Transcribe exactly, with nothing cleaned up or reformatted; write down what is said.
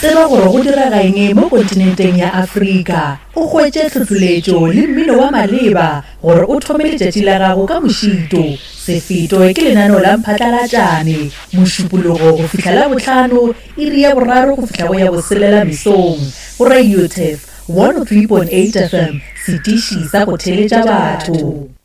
tseba gore go diraga eng mo kontinenteng ya Afrika. O hwetše tlhotholetšo le mmino wa maleba gore o thome letšatši la gago ka mošito. Sefeto ke lenaneo la mphatlalatšane mošupologo go fihla la bohlano iri ya boraro go fihla go ya boselela mesong go Radio Tef one oh three point eight F M setiši sa go theletša batho.